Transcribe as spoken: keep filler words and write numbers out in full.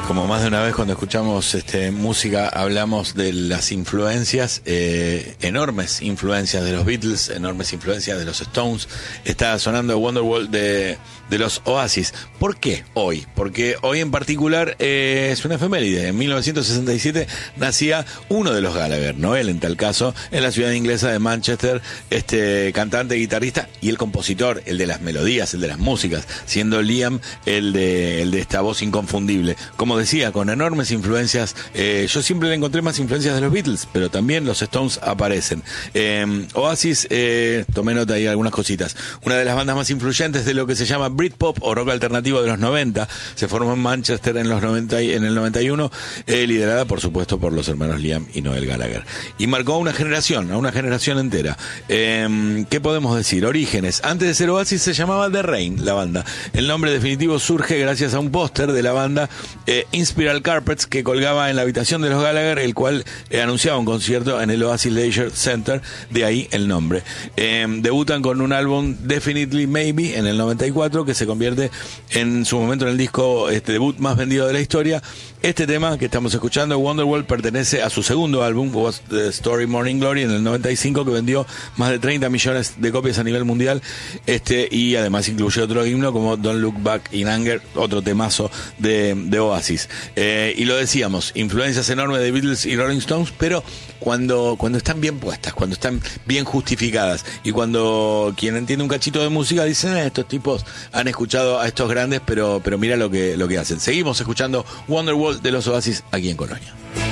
Como más de una vez cuando escuchamos este, música hablamos de las influencias, eh, enormes influencias de los Beatles, enormes influencias de los Stones. Está sonando Wonderwall de, de los Oasis. ¿Por qué hoy? Porque hoy en particular eh, es una efeméride. En mil novecientos sesenta y siete nacía uno de los Gallagher, Noel en tal caso, en la ciudad inglesa de Manchester, este cantante, guitarrista y el compositor, el de las melodías, el de las músicas, siendo Liam el de, el de esta voz inconfundible. Como decía, con enormes influencias. Eh, yo siempre le encontré más influencias de los Beatles, pero también los Stones aparecen. Eh, Oasis, eh, tomé nota ahí algunas cositas. Una de las bandas más influyentes de lo que se llama Britpop o rock alternativo de los noventa. Se formó en Manchester en los noventa, en el noventa y uno, eh, liderada por supuesto por los hermanos Liam y Noel Gallagher. Y marcó a una generación, a una generación entera. Eh, ¿Qué podemos decir? Orígenes. Antes de ser Oasis se llamaba The Rain, la banda. El nombre definitivo surge gracias a un póster de la banda eh, Inspiral Carpets que colgaba en la habitación de los Gallagher, el cual eh, anunciaba un concierto en el Oasis Leisure Center, de ahí el nombre. Eh, debutan con un álbum Definitely Maybe en el noventa y cuatro, que se convierte en su momento en el disco este, debut más vendido de la historia. Este tema que estamos escuchando, Wonderwall, pertenece a su segundo álbum, Was the Story Morning Glory, en el noventa y cinco, que vendió más de treinta millones de copias a nivel mundial, este y además incluye otro himno como Don't Look Back in Anger, otro temazo de, de Oasis. Eh, y lo decíamos, influencias enormes de Beatles y Rolling Stones, pero cuando, cuando están bien puestas, cuando están bien justificadas, y cuando quien entiende un cachito de música dice, eh, estos tipos han escuchado a estos grandes, pero, pero mira lo que, lo que hacen. Seguimos escuchando Wonderwall de los Oasis aquí en Colonia.